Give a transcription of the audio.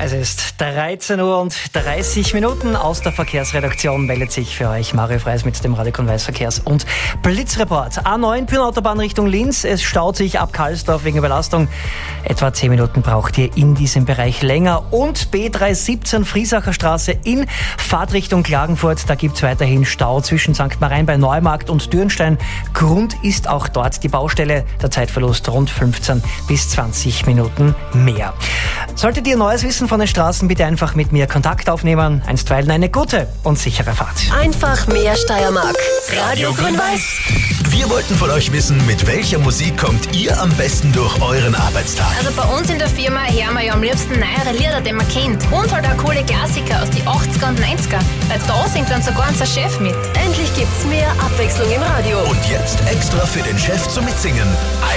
Es ist 13 Uhr und 30 Minuten. Aus der Verkehrsredaktion meldet sich für euch Mario Freis mit dem Radio Konweis Verkehrs- und Blitzreport. A9 Pyrenautobahn Richtung Linz. Es staut sich ab Karlsdorf wegen Überlastung. Etwa 10 Minuten braucht ihr in diesem Bereich länger. Und B317 Friesacher Straße in Fahrtrichtung Klagenfurt. Da gibt es weiterhin Stau zwischen St. Marien bei Neumarkt und Dürnstein. Grund ist auch dort die Baustelle. Der Zeitverlust rund 15 bis 20 Minuten mehr. Solltet ihr Neues wissen von den Straßen, bitte einfach mit mir Kontakt aufnehmen. Einstweilen eine gute und sichere Fahrt. Einfach mehr Steiermark. Radio Grün-Weiß. Wir wollten von euch wissen, mit welcher Musik kommt ihr am besten durch euren Arbeitstag? Also bei uns in der Firma hören wir ja am liebsten neuere Lieder, die man kennt. Und halt auch coole Klassiker aus die 80er und 90er. Weil da singt dann sogar unser Chef mit. Endlich gibt's mehr Abwechslung im Radio. Und jetzt extra für den Chef zum Mitsingen.